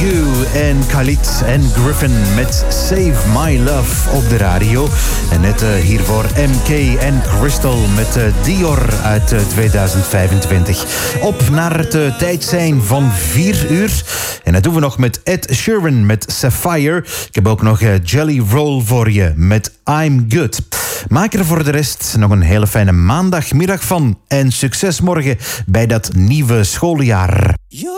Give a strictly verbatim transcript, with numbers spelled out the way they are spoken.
You en Khalid en Griffin met Save My Love op de radio. En net uh, hiervoor M K en Crystal met uh, Dior uit uh, tweeduizend vijfentwintig. Op naar het uh, tijd zijn van vier uur. En dat doen we nog met Ed Sheeran met Sapphire. Ik heb ook nog uh, Jelly Roll voor je met I'm Good. Maak er voor de rest nog een hele fijne maandagmiddag van. En succes morgen bij dat nieuwe schooljaar.